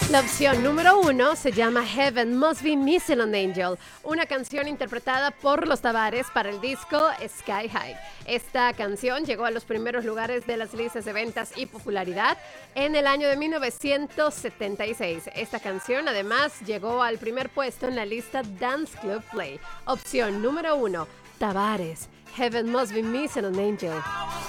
La opción número 1 se llama Heaven Must Be Missing an Angel, una canción interpretada por Los Tavares para el disco Sky High. Esta canción llegó a los primeros lugares de las listas de ventas y popularidad en el año de 1976. Esta canción además llegó al primer puesto en la lista Dance Club Play. Opción número 1, Tavares, Heaven Must Be Missing an Angel.